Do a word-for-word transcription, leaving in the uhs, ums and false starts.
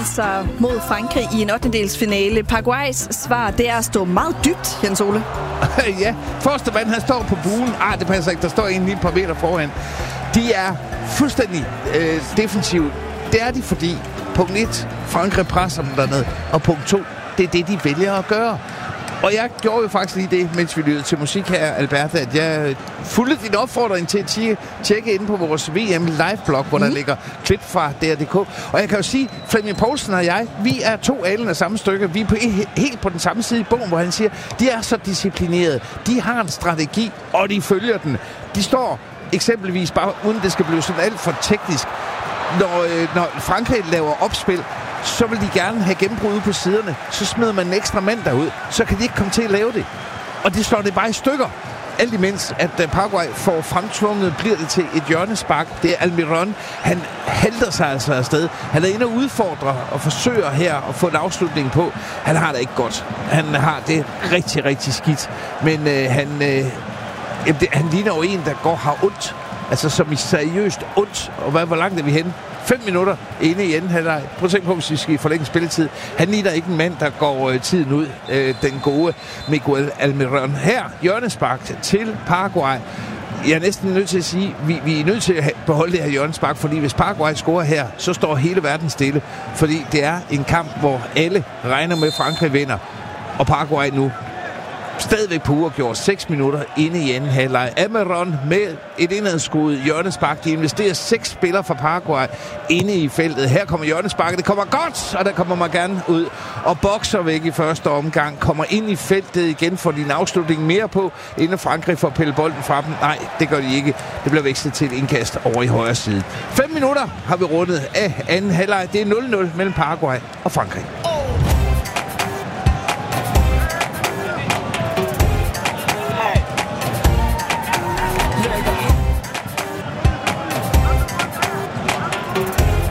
altså mod Frankrig i en ottendedelsfinale. Paraguays svar, det er at stå meget dybt, Jens Ole. Ja, første mand, han står på buen. Ah, det passer ikke. Der står en lige et par meter foran. De er fuldstændig øh, defensive. Det er de, fordi punkt et, Frankrig presser dem dernede. Og punkt to, det er det, de vælger at gøre. Og jeg gjorde jo faktisk lige det, mens vi lyttede til musik her, Alberta, at jeg fulgte din opfordring til at tjekke ind på vores V M live-blog, hvor mm. der ligger klip fra D R punktum D K. Og jeg kan jo sige, Flemming Poulsen og jeg, vi er to alen af samme stykke. Vi er på, helt på den samme side i bogen, hvor han siger, de er så disciplinerede. De har en strategi, og de følger den. De står eksempelvis, bare uden det skal blive sådan alt for teknisk, når, når Frankrig laver opspil, så vil de gerne have gennembrud ude på siderne. Så smider man en ekstra mand derud. Så kan de ikke komme til at lave det. Og det slår det bare i stykker. Alt imens, at Paraguay får fremtvunget, bliver det til et hjørnespark. Det er Almiron. Han halter sig altså afsted. Han er inde og udfordrer og forsøger her at få en afslutning på. Han har det ikke godt. Han har det rigtig, rigtig skidt. Men øh, han, øh, det, han ligner jo en, der går har ondt. Altså som i seriøst ondt. Og hvad, hvor langt er vi henne? Fem minutter inde i enden. Han er, prøv at tænke på, hvis vi skal forlænge spilletid. Han ligner ikke en mand, der går øh, tiden ud. Øh, den gode Miguel Almiron. Her, hjørnespark til Paraguay. Jeg er næsten nødt til at sige, vi, vi er nødt til at beholde det her hjørnespark, fordi hvis Paraguay scorer her, så står hele verden stille. Fordi det er en kamp, hvor alle regner med, at Frankrig vinder. Og Paraguay nu stadigvæk på uafgjort. seks minutter inde i anden halvleg. Almiron med et indadskudt hjørnespark. De investerer seks spillere fra Paraguay inde i feltet. Her kommer hjørnesparket. Det kommer godt, og der kommer man gerne ud og bokser væk i første omgang. Kommer ind i feltet igen for din afslutning mere på, inden Frankrig får pillet bolden fra dem. Nej, det gør de ikke. Det bliver vekslet til et indkast over i højre side. Fem minutter har vi rundet af anden halvleg. Det er nul nul mellem Paraguay og Frankrig.